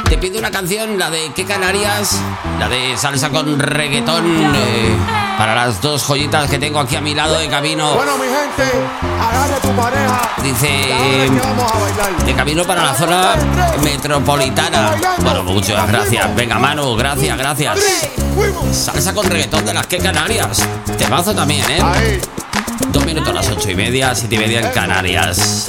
Te pido una canción, la de ¿Qué Canarias? La de salsa con reggaetón, para las dos joyitas que tengo aquí a mi lado de camino. Bueno, mi gente, agarre tu pareja. Dice, Que vamos a bailar. de camino para la zona metropolitana. Bueno, muchas gracias. Venga, Manu, gracias. Salsa con reggaetón de las que Canarias. Temazo también, ¿eh? Ahí. 2 minutos a las 8:30, 7:30 en Canarias.